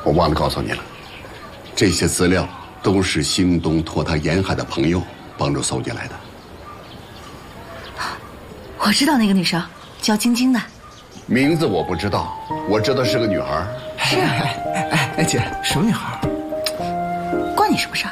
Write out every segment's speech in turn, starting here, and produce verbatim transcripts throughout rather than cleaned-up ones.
我忘了告诉你了，这些资料都是兴东托他沿海的朋友帮助搜集来的。 我知道那个女生叫晶晶的， 名字我不知道，我知道是个女孩。 是。 哎哎，姐，什么女孩？ 关你什么事儿？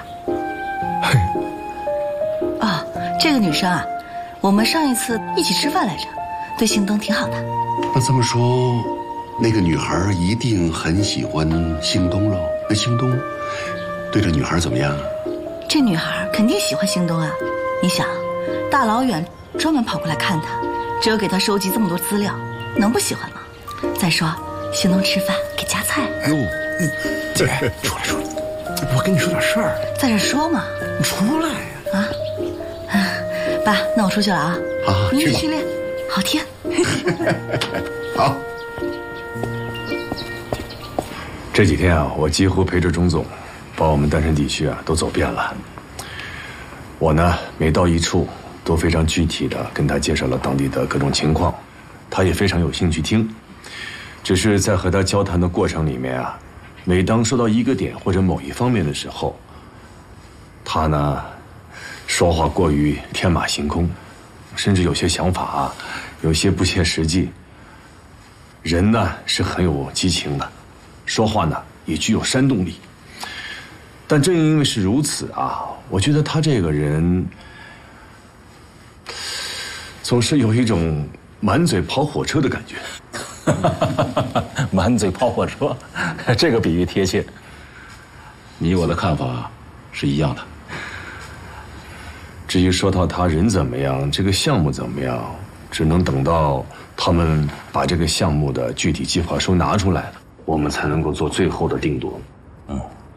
哦，这个女生啊，我们上一次一起吃饭来着，对兴东挺好的。 那这么说，那个女孩一定很喜欢兴东喽？那兴东对这女孩怎么样啊？ 这女孩肯定喜欢兴东啊！你想，大老远专门跑过来看她，只有给她收集这么多资料，能不喜欢吗？再说，兴东吃饭给夹菜。 哟，姐，出来出来，我跟你说点事儿。 在这说嘛。 你出来呀！ 啊，啊，爸，那我出去了啊。 好， 你去训练，好听。 好。 这几天啊，我几乎陪着钟总，把我们丹山地区啊都走遍了。我呢，每到一处都非常具体的跟他介绍了当地的各种情况，他也非常有兴趣听。只是在和他交谈的过程里面啊，每当说到一个点或者某一方面的时候，他呢，说话过于天马行空，甚至有些想法啊，有些不切实际。人呢是很有激情的，说话呢也具有煽动力。但正因为是如此啊，我觉得他这个人总是有一种满嘴跑火车的感觉。 满嘴跑火车，这个比喻贴切。你我的看法是一样的。 至于说到他人怎么样，这个项目怎么样，只能等到他们把这个项目的具体计划书拿出来了，我们才能够做最后的定夺。 嗯。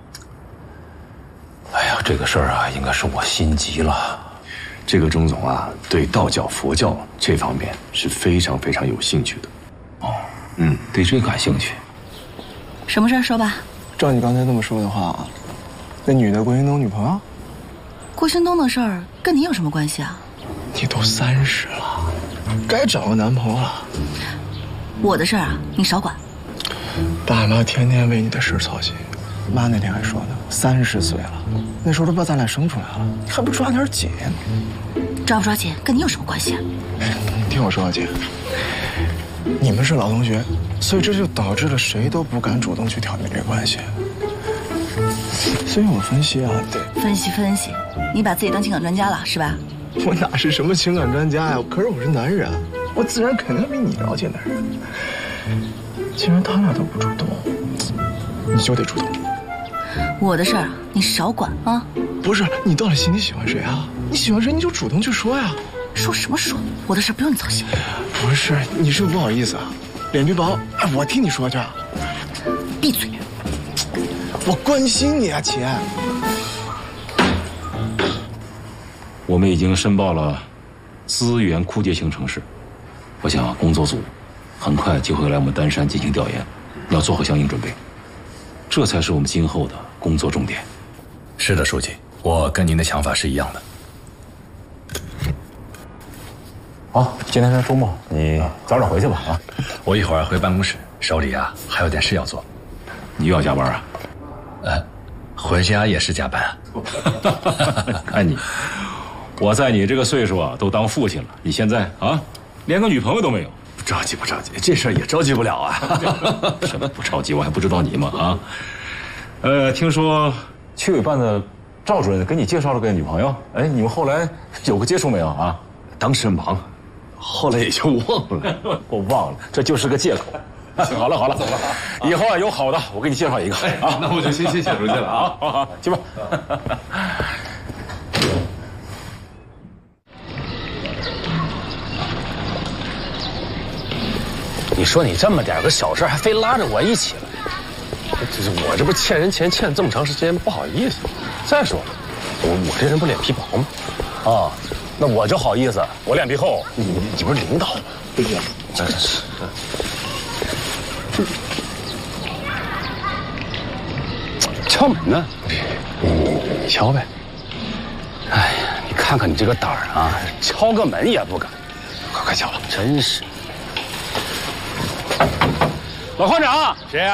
哎呀，这个事儿啊，应该是我心急了。 这个钟总啊，对道教、佛教这方面是非常非常有兴趣的。 哦，嗯，对这感兴趣。 什么事儿说吧。 照你刚才这么说的话，那女的郭兴东女朋友？ 郭兴东的事儿跟你有什么关系啊？ 你都三十了，该找个男朋友了。 我的事儿啊，你少管。 爸妈天天为你的事操心，妈那天还说呢，三十岁了，那时候都把咱俩生出来了，你还不抓点紧？ 抓不抓紧跟你有什么关系啊？ 你听我说啊，姐，你们是老同学，所以这就导致了谁都不敢主动去挑明这关系。所以我分析啊，得分析分析，你把自己当情感专家了是吧？ 我哪是什么情感专家呀？可是我是男人，我自然肯定比你了解男人。既然他俩都不主动，你就得主动。 我的事儿你少管啊！ 不是，你到底心里喜欢谁啊？你喜欢谁你就主动去说呀。 说什么说？我的事不用你操心。 不是，你是不是不好意思啊？脸皮薄，哎，我替你说去。 闭嘴！ 我关心你啊，姐。 我们已经申报了资源枯竭型城市，我想工作组很快就会来我们丹山进行调研，要做好相应准备，这才是我们今后的工作重点。 是的，书记，我跟您的想法是一样的。 好，今天是周末，你早点回去吧啊！ 我一会儿回办公室，手里啊还有点事要做。 你又要加班啊？ 呃，回家也是加班啊。 看你，我在你这个岁数啊，都当父亲了，你现在啊，连个女朋友都没有。 不着急，不着急，这事儿也着急不了啊。 什么不着急？我还不知道你吗？啊，呃，听说区委办的赵主任给你介绍了个女朋友，哎，你们后来有个接触没有啊？ 当时忙，后来也就忘了。 我忘了，这就是个借口。好了好了，走了，以后啊有好的，我给你介绍一个啊。 那我就先谢谢书记了啊。 好好，去吧。 你说你这么点个小事还非拉着我一起来，这是我这不欠人钱欠这么长时间不好意思。再说了，我我这人不脸皮薄吗？啊，那我就好意思，我脸皮厚。你你不是领导吗？哎呀，真是。敲门呢？你敲呗。哎呀，你看看你这个胆儿啊，敲个门也不敢。快快敲吧，真是。老矿长，谁呀？